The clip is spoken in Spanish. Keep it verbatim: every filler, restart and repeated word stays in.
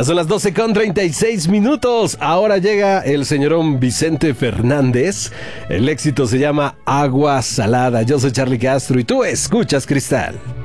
Ya son las doce con treinta y seis minutos. Ahora llega el señorón Vicente Fernández. El éxito se llama Agua Salada. Yo soy Charlie Castro y tú escuchas Cristal.